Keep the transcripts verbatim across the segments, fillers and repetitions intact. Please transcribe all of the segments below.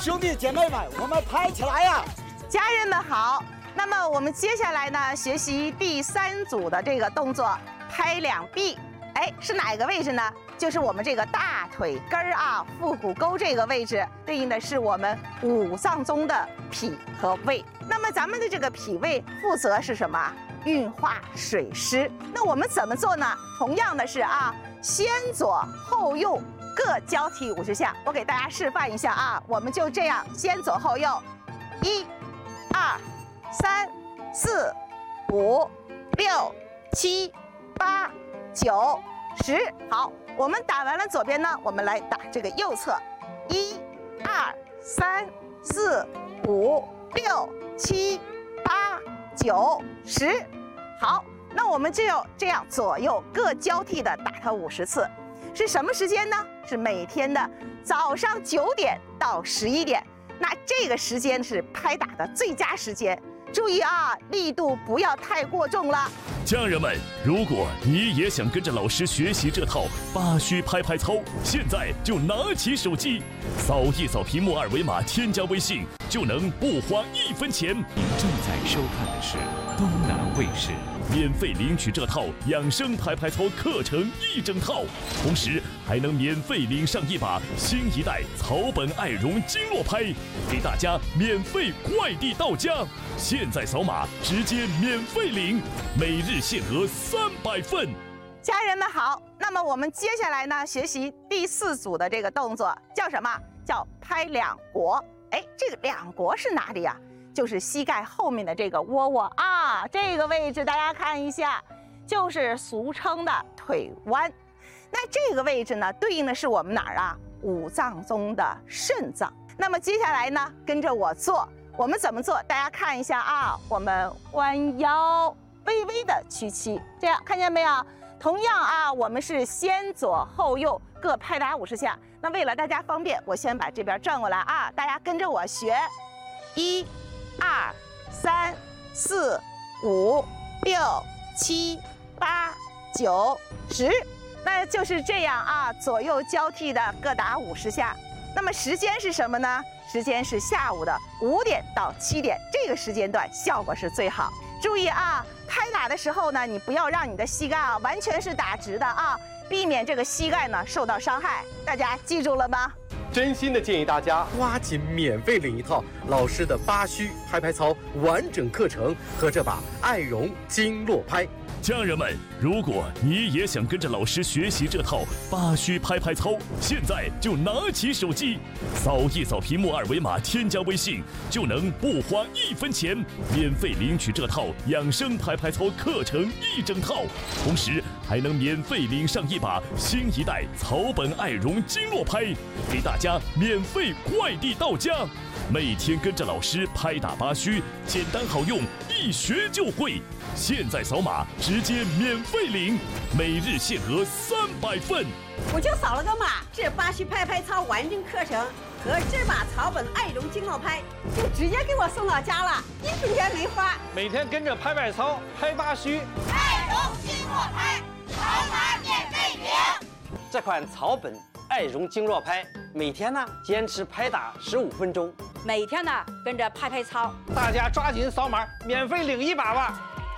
兄弟姐妹们，我们拍起来呀！ 家人们好。那么我们接下来呢，学习第三组的这个动作，拍两臂。哎，是哪个位置呢？就是我们这个大腿根儿啊，腹股沟这个位置，对应的是我们五脏中的脾和胃。那么咱们的这个脾胃负责是什么？运化水湿。那我们怎么做呢？同样的是啊，先左后右各交替五十下。我给大家示范一下啊，我们就这样，先左后右，一、二、三、四、五、六、七、八、九、十。好，我们打完了左边呢，我们来打这个右侧，一、二、三、四、五、六、七、八、九、十。好，那我们就要这样左右各交替的打它五十次。是什么时间呢？是每天的早上九点到十一点。那这个时间是拍打的最佳时间。注意啊，力度不要太过重了。 家人们，如果你也想跟着老师学习这套八虚拍拍操，现在就拿起手机，扫一扫屏幕二维码，添加微信，就能不花一分钱。 您正在收看的是东南卫视， 免费领取这套养生拍拍操课程一整套，同时还能免费领上一把新一代草本爱绒经络拍，给大家免费快递到家。现在扫码直接免费领，每日限额三百份。 家人们好，那么我们接下来呢，学习第四组的这个动作叫什么？叫拍两国。哎，这个两国是哪里呀？就是膝盖后面的这个窝窝啊，这个位置大家看一下，就是俗称的腿弯。那这个位置呢，对应的是我们哪儿啊？五脏中的肾脏。那么接下来呢，跟着我做，我们怎么做？大家看一下啊，我们弯腰，微微的屈膝，这样看见没有？同样啊，我们是先左后右各拍打五十下。那为了大家方便，我先把这边转过来啊，大家跟着我学，一、二、三、四、五、六、七、八、九、十。那就是这样啊，左右交替的各打五十下。那么时间是什么呢？时间是下午的五点到七点，这个时间段效果是最好。注意啊，拍打的时候呢，你不要让你的膝盖啊完全是打直的啊，避免这个膝盖呢受到伤害。大家记住了吗？ 真心的建议大家抓紧免费领一套老师的八虚拍拍操完整课程和这把爱绒经络拍。 家人们，如果你也想跟着老师学习这套八虚拍拍操，现在就拿起手机，扫一扫屏幕二维码，添加微信，就能不花一分钱免费领取这套养生拍拍操课程一整套，同时还能免费领上一把新一代草本爱绒经络拍，给大家免费快递到家。每天跟着老师拍打八虚，简单好用，一学就会。现在扫码直接免费领，每日限额三百份。 我就扫了个码，这八虚拍拍操完整课程和这把草本爱绒经络拍就直接给我送到家了，一分钱没花。 每天跟着拍拍操，拍八虚， 爱绒经络拍，扫码免费领。 这款草本爱绒经络拍，每天呢坚持拍打十五分钟， 每天呢跟着拍拍操， 大家抓紧扫码，免费领一把吧。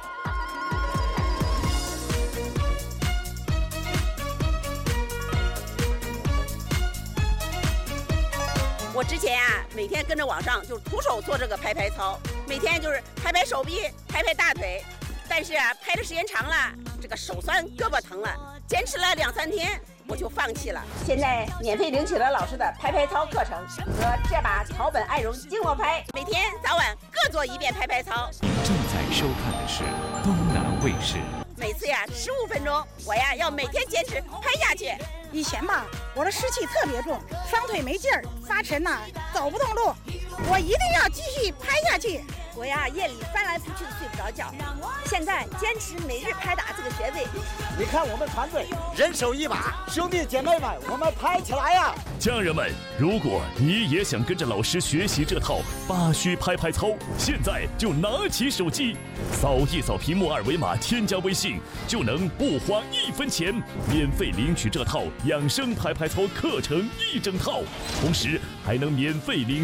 我之前啊，每天跟着网上就徒手做这个拍拍操，每天就是拍拍手臂，拍拍大腿，但是啊，拍的时间长了，这个手酸，胳膊疼了，坚持了两三天，我就放弃了。现在免费领取了老师的拍拍操课程和这把草本爱绒经络拍，每天早晚各做一遍拍拍操。 您正在收看的是东南卫视。 每次呀十五分钟，我呀要每天坚持拍下去。 以前吧，我的湿气特别重，双腿没劲儿，发沉呐、啊，走不动路。我一定要继续拍下去。 我呀夜里翻来覆去的睡不着觉，现在坚持每日拍打这个穴位。 你看我们团队人手一把，兄弟姐妹们，我们拍起来呀！ 家人们，如果你也想跟着老师学习这套八虚拍拍操，现在就拿起手机，扫一扫屏幕二维码，添加微信，就能不花一分钱免费领取这套养生拍拍操课程一整套，同时还能免费领